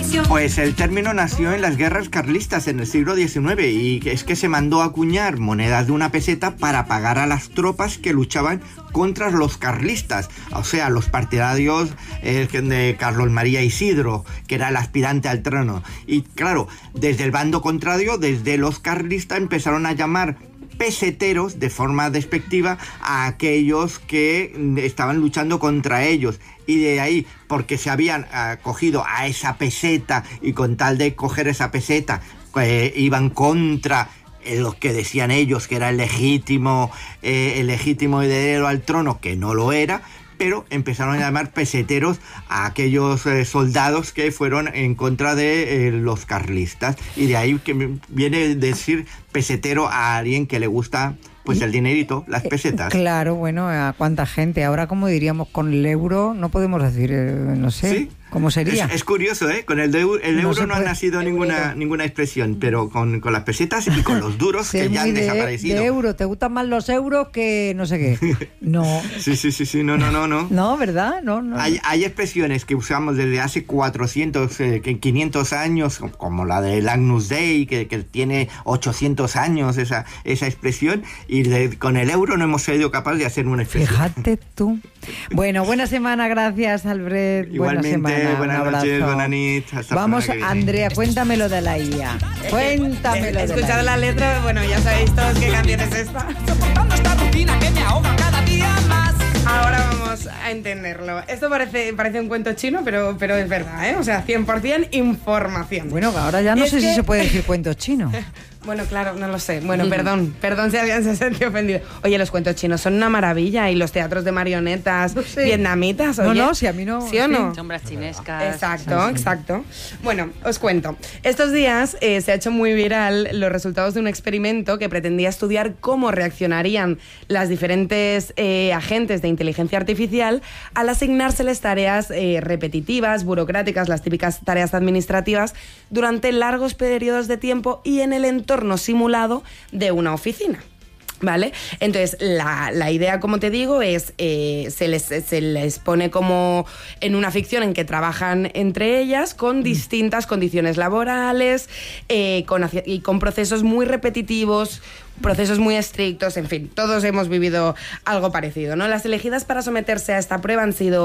expresión. Pues el término nació en las guerras carlistas en el siglo XIX y es que se mandó a acuñar monedas de una peseta para pagar a las tropas que luchaban contra los carlistas, o sea, los partidarios de Carlos María Isidro, que era el aspirante al trono. Y claro, desde el bando contrario, desde los carlistas, empezaron a llamar peseteros de forma despectiva a aquellos que estaban luchando contra ellos, y de ahí, porque se habían acogido a esa peseta y con tal de coger esa peseta iban contra lo que decían ellos que era el legítimo heredero al trono, que no lo era, pero empezaron a llamar peseteros a aquellos soldados que fueron en contra de los carlistas, y de ahí que viene decir pesetero a alguien que le gusta pues el dinerito, las pesetas. Claro, bueno, ¿a cuánta gente? Ahora, como diríamos, con el euro no podemos decir, no sé, ¿sí? ¿Cómo sería? Es curioso, ¿eh? Con el euro no ha nacido ninguna expresión, pero con las pesetas y con los duros sí, que ya han desaparecido. De euro, ¿te gustan más los euros que no sé qué? No. Sí, no. No, ¿verdad? No. Hay expresiones que usamos desde hace 500 años, como la del Agnus Dei, que tiene 800 años, esa expresión, y con el euro no hemos sido capaces de hacer una expresión. Fíjate tú. Bueno, buena semana, gracias, Albert. Igualmente, buena semana, buenas noches, buenas noches. Vamos, Andrea, cuéntamelo de la IA. Cuéntamelo. He escuchado la letra, bueno, ya sabéis todos qué canción es esta. Soportando esta rutina que me ahoga cada día más. Ahora vamos a entenderlo. Esto parece un cuento chino, pero es verdad, ¿eh? O sea, 100% información. Bueno, ahora ya no sé si se puede decir cuentos chinos. Bueno, claro, no lo sé. Bueno, perdón si alguien se sentido ofendido. Oye, los cuentos chinos son una maravilla, y los teatros de marionetas vietnamitas, oye. No, si a mí no. ¿Sí o no? Sombras chinescas. Exacto. Bueno, os cuento. Estos días se ha hecho muy viral los resultados de un experimento que pretendía estudiar cómo reaccionarían las diferentes agentes de inteligencia artificial al asignárseles tareas repetitivas, burocráticas, las típicas tareas administrativas, durante largos periodos de tiempo y en el entorno simulado de una oficina. ¿Vale? Entonces, la idea, como te digo, es se les pone como en una ficción en que trabajan entre ellas con distintas condiciones laborales, con procesos muy repetitivos, procesos muy estrictos, en fin, todos hemos vivido algo parecido, ¿no? Las elegidas para someterse a esta prueba han sido